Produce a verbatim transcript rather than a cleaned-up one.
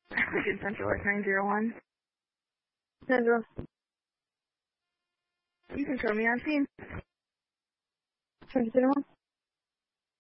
Lincoln Central at nine zero one. Central. You can show me on scene. twenty-one.